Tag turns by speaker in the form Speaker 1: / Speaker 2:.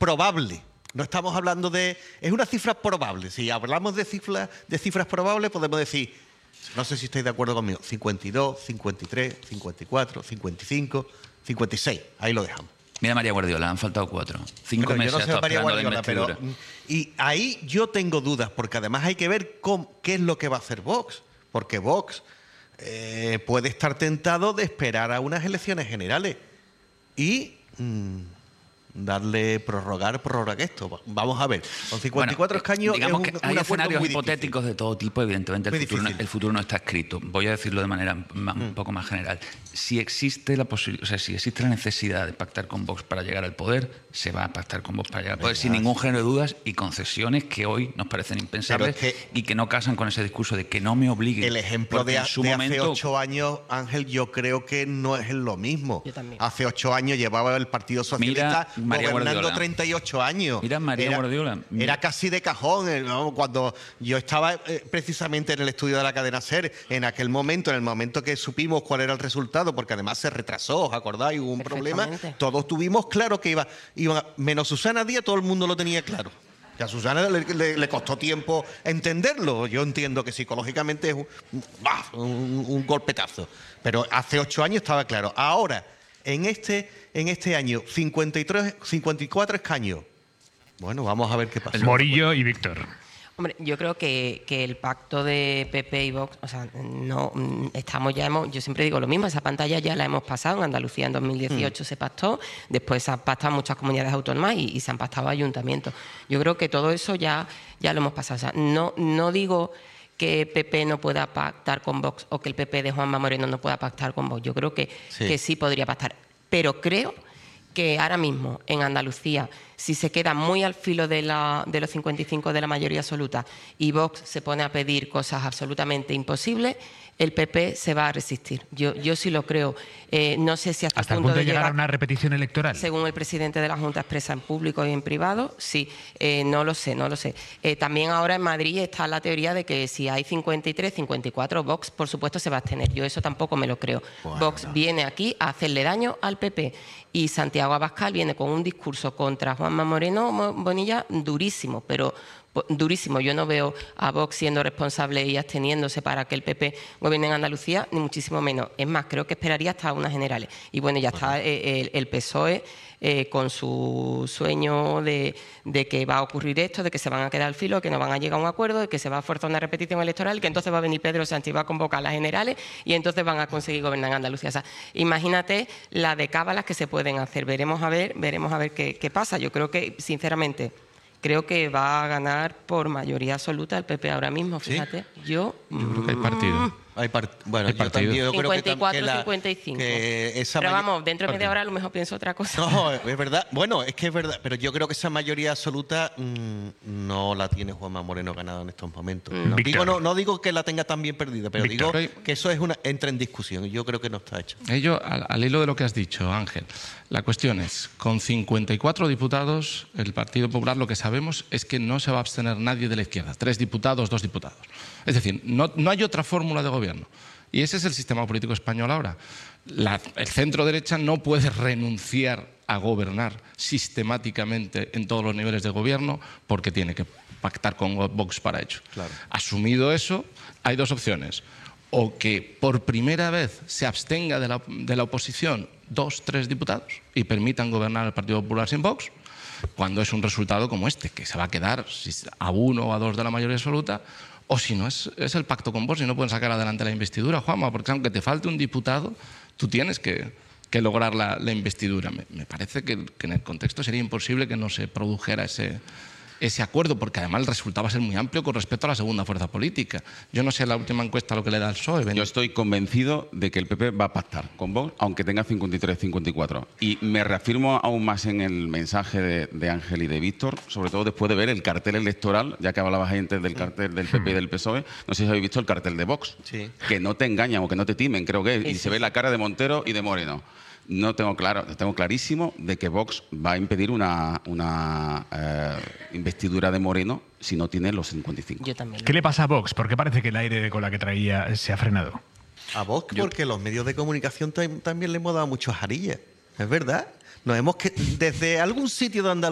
Speaker 1: probable. No estamos hablando de... Es una cifra probable. Si hablamos de cifras probables, podemos decir, no sé si estáis de acuerdo conmigo, 52, 53, 54, 55, 56. Ahí lo dejamos.
Speaker 2: Mira María Guardiola, han faltado 4. 5 meses
Speaker 1: yo no sé
Speaker 2: ha estado
Speaker 1: María
Speaker 2: esperando la
Speaker 1: Guardiola,
Speaker 2: investidura.
Speaker 1: Y ahí yo tengo dudas, porque además hay que ver qué es lo que va a hacer Vox. Porque Vox puede estar tentado de esperar a unas elecciones generales y prorrogar esto. Vamos a ver, con 54 escaños
Speaker 2: digamos
Speaker 1: es
Speaker 2: que
Speaker 1: un
Speaker 2: hay
Speaker 1: acuerdo
Speaker 2: escenarios
Speaker 1: muy
Speaker 2: hipotéticos
Speaker 1: difícil.
Speaker 2: de todo tipo. Evidentemente el futuro no está escrito. Voy a decirlo de manera un poco más general. Si existe si existe la necesidad de pactar con Vox para llegar al poder, se va a pactar con Vox para llegar al poder sin ningún género de dudas y concesiones que hoy nos parecen impensables y que no casan con ese discurso de que no me obliguen.
Speaker 1: El ejemplo de hace 8 años, Ángel, yo creo que no es lo mismo. Hace 8 años llevaba el Partido Socialista gobernando 38 años.
Speaker 2: Mira María Guardiola.
Speaker 1: Era casi de cajón. Cuando yo estaba precisamente en el estudio de la cadena SER, en el momento que supimos cuál era el resultado, porque además se retrasó, ¿os acordáis? Hubo un problema. Todos tuvimos claro que iba, menos Susana Díaz, todo el mundo lo tenía claro. Que a Susana le costó tiempo entenderlo. Yo entiendo que psicológicamente es un golpetazo. Pero hace 8 años estaba claro. Ahora, en este año, 54 escaños. Bueno, vamos a ver qué pasa.
Speaker 3: Morillo y Víctor.
Speaker 4: Hombre, yo creo que el pacto de PP y Vox, o sea, no estamos yo siempre digo lo mismo, esa pantalla ya la hemos pasado. En Andalucía en 2018 se pactó, después se han pactado muchas comunidades autónomas y se han pactado ayuntamientos. Yo creo que todo eso ya lo hemos pasado. O sea, no digo que PP no pueda pactar con Vox o que el PP de Juanma Moreno no pueda pactar con Vox. Yo creo que sí podría pactar, pero creo que ahora mismo en Andalucía, si se queda muy al filo de los 55 de la mayoría absoluta y Vox se pone a pedir cosas absolutamente imposibles, el PP se va a resistir. Yo sí lo creo. No sé si
Speaker 3: hasta el punto de llegar a una repetición electoral.
Speaker 4: Según el presidente de la Junta expresa en público y en privado, sí. No lo sé. También ahora en Madrid está la teoría de que si hay 53, 54, Vox, por supuesto, se va a abstener. Yo eso tampoco me lo creo. Bueno. Vox viene aquí a hacerle daño al PP y Santiago Abascal viene con un discurso contra Juanma Moreno Bonilla durísimo, pero durísimo. Yo no veo a Vox siendo responsable y absteniéndose para que el PP gobierne en Andalucía, ni muchísimo menos. Es más, creo que esperaría hasta unas generales. Y bueno, ya está el PSOE con su sueño de que va a ocurrir esto, de que se van a quedar al filo, que no van a llegar a un acuerdo, de que se va a forzar una repetición electoral, que entonces va a venir Pedro Sánchez y va a convocar a las generales y entonces van a conseguir gobernar en Andalucía. O sea, imagínate la de cábalas que se pueden hacer. Veremos a ver qué pasa. Yo creo que, sinceramente, creo que va a ganar por mayoría absoluta el PP ahora mismo, fíjate.
Speaker 5: ¿Sí? Yo creo que hay partido.
Speaker 1: Bueno,
Speaker 5: hay partido.
Speaker 1: Yo
Speaker 4: 54, 55. Pero vamos, dentro de media hora a lo mejor pienso otra cosa.
Speaker 1: No, es verdad. Bueno, es que es verdad. Pero yo creo que esa mayoría absoluta no la tiene Juanma Moreno ganada en estos momentos. No digo que la tenga tan bien perdida, pero digo que eso entra en discusión. Yo creo que no está hecho.
Speaker 5: Ello, al hilo de lo que has dicho, Ángel, la cuestión es, con 54 diputados, el Partido Popular lo que sabemos es que no se va a abstener nadie de la izquierda. 3 diputados, 2 diputados. Es decir, no hay otra fórmula de gobierno. Y ese es el sistema político español ahora. El centro derecha no puede renunciar a gobernar sistemáticamente en todos los niveles de gobierno porque tiene que pactar con Vox para ello. Claro. Asumido eso, hay 2 opciones. O que por primera vez se abstenga de la oposición 2, 3 diputados y permitan gobernar el Partido Popular sin Vox, cuando es un resultado como este, que se va a quedar a 1 o a 2 de la mayoría absoluta. O si no, es el pacto con Vox y no pueden sacar adelante la investidura, Juanma, porque aunque te falte un diputado, tú tienes que lograr la investidura. Me parece que en el contexto sería imposible que no se produjera ese acuerdo, porque además el resultado va a ser muy amplio con respecto a la segunda fuerza política. Yo no sé la última encuesta lo que le da el PSOE.
Speaker 6: Yo estoy convencido de que el PP va a pactar con Vox, aunque tenga 53-54. Y me reafirmo aún más en el mensaje de Ángel y de Víctor, sobre todo después de ver el cartel electoral, ya que hablabas antes del cartel del PP y del PSOE. No sé si habéis visto el cartel de Vox. Sí. Que no te engañan o que no te timen, creo que es. Y se ve la cara de Montero y de Moreno. No tengo clarísimo de que Vox va a impedir una investidura de Moreno si no tiene los 55.
Speaker 4: Yo también.
Speaker 3: ¿Qué le pasa a Vox? ¿Por qué parece que el aire de cola que traía se ha frenado?
Speaker 1: A Vox porque los medios de comunicación también le hemos dado muchas jarillas. Es verdad. Desde algún sitio de Andalucía